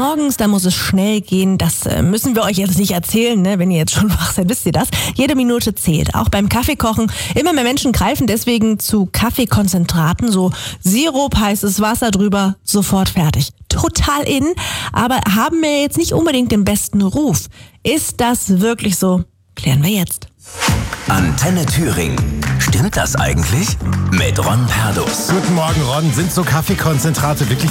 morgens, da muss es schnell gehen. Das müssen wir euch jetzt nicht erzählen, ne? Wenn ihr jetzt schon wach seid, wisst ihr das. Jede Minute zählt. Auch beim Kaffeekochen. Immer mehr Menschen greifen deswegen zu Kaffeekonzentraten. So Sirup, heißes Wasser drüber, sofort fertig. Total in, aber haben wir jetzt nicht unbedingt den besten Ruf. Ist das wirklich so? Klären wir jetzt. Antenne Thüringen. Stimmt das eigentlich? Mit Ron Perdus. Guten Morgen, Ron. Sind so Kaffeekonzentrate wirklich